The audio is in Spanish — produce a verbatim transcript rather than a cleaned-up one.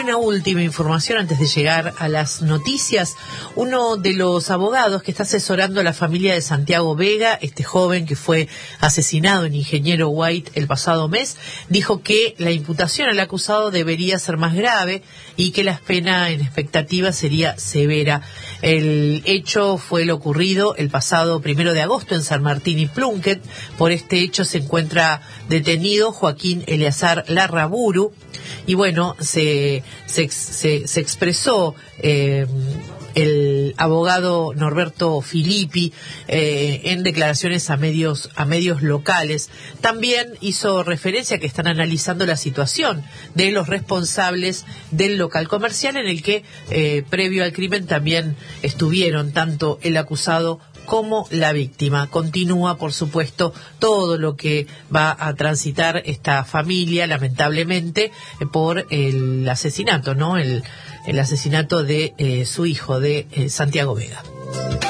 una última información antes de llegar a las noticias. Uno de los abogados que está asesorando a la familia de Santiago Vega, este joven que fue asesinado en Ingeniero White el pasado mes, dijo que la imputación al acusado debería ser más grave y que la pena en expectativa sería severa. El hecho fue lo ocurrido el pasado primero de agosto en San Martín y Plunkett. Por este hecho se encuentra detenido Joaquín Eleazar Larraburu. Y bueno, se, se, se, se expresó eh, el abogado Norberto Filippi eh, en declaraciones a medios a medios locales. También hizo referencia a que están analizando la situación de los responsables del local comercial en el que eh, previo al crimen también estuvieron tanto el acusado como la víctima. Continúa, por supuesto, todo lo que va a transitar esta familia, lamentablemente, por el asesinato, ¿no? El, el asesinato de eh, su hijo, de eh, Santiago Vega.